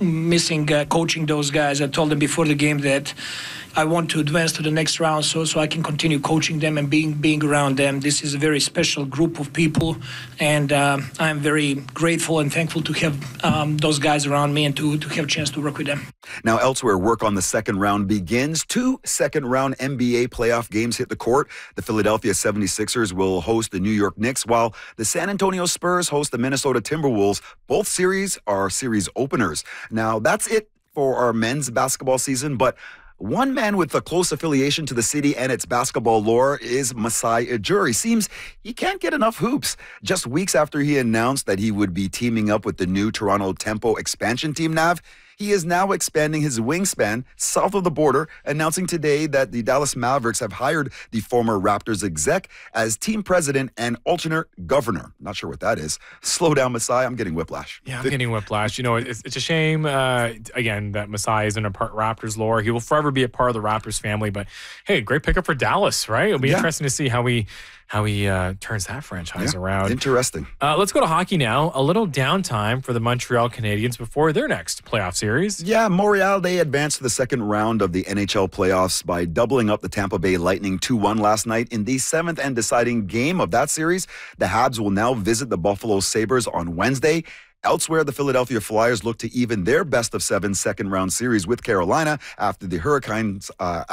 missing coaching those guys. I told them before the game that I want to advance to the next round so I can continue coaching them and being around them. This is a very special group of people, and I'm very grateful and thankful to have those guys around me and to have a chance to work with them. Now, elsewhere, work on the second round begins. 2 second-round NBA playoff games hit the court. The Philadelphia 76ers will host the New York Knicks, while the San Antonio Spurs host the Minnesota Timberwolves. Both series are series openers. Now, that's it for our men's basketball season, but one man with a close affiliation to the city and its basketball lore is Masai Ujiri. Seems he can't get enough hoops. Just weeks after he announced that he would be teaming up with the new Toronto Tempo expansion team, Nav, he is now expanding his wingspan south of the border, announcing today that the Dallas Mavericks have hired the former Raptors exec as team president and alternate governor. Not sure what that is. Slow down, Masai. I'm getting whiplash. Yeah, I'm getting whiplash. You know, it's a shame, again, that Masai isn't a part Raptors lore. He will forever be a part of the Raptors family. But, hey, great pickup for Dallas, right? It'll be interesting to see how he turns that franchise around. Interesting. Let's go to hockey now. A little downtime for the Montreal Canadiens before their next playoff series. Yeah, Montreal, they advanced to the second round of the NHL playoffs by doubling up the Tampa Bay Lightning 2-1 last night. In the 7th and deciding game of that series, the Habs will now visit the Buffalo Sabres on Wednesday. Elsewhere, the Philadelphia Flyers look to even their best-of-7 second-round series with Carolina after the Hurricanes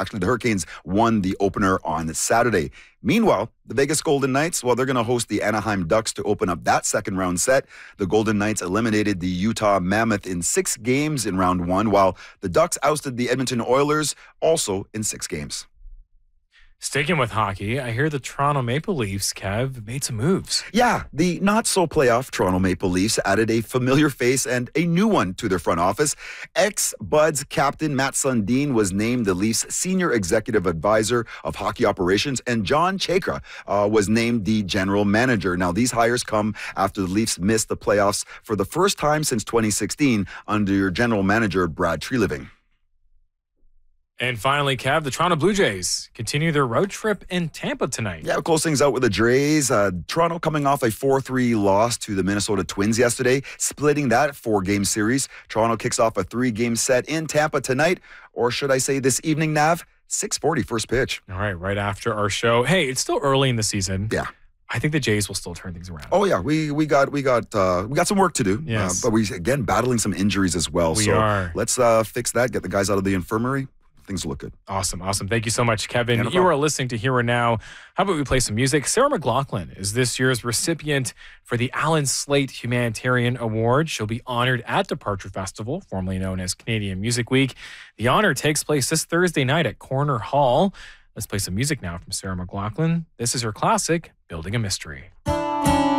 won the opener on Saturday. Meanwhile, the Vegas Golden Knights, well, they're going to host the Anaheim Ducks to open up that second-round set. The Golden Knights eliminated the Utah Mammoth in 6 games in round 1, while the Ducks ousted the Edmonton Oilers also in 6 games. Sticking with hockey, I hear the Toronto Maple Leafs, Kev, made some moves. Yeah, the not-so-playoff Toronto Maple Leafs added a familiar face and a new one to their front office. Ex-Buds captain Matt Sundin was named the Leafs' senior executive advisor of hockey operations, and John Chayka was named the general manager. Now, these hires come after the Leafs missed the playoffs for the first time since 2016 under general manager Brad Treliving. And finally, Kev, the Toronto Blue Jays continue their road trip in Tampa tonight. Yeah, we'll close things out with the Jays. Toronto coming off a 4-3 loss to the Minnesota Twins yesterday, splitting that 4-game series. Toronto kicks off a 3-game set in Tampa tonight, or should I say this evening, Nav? 6:40 first pitch. All right after our show. Hey, it's still early in the season. Yeah. I think the Jays will still turn things around. Oh yeah, we got some work to do. Yes. But we again battling some injuries as well. We are. Let's fix that. Get the guys out of the infirmary. Things look good. Awesome. Thank you so much, Kevin. You are listening to Here and Now. How about we play some music? Sarah McLachlan is this year's recipient for the Alan Slate Humanitarian Award. She'll be honored at Departure Festival, formerly known as Canadian Music Week. The honor takes place this Thursday night at Corner Hall. Let's play some music now from Sarah McLachlan. This is her classic, Building a Mystery.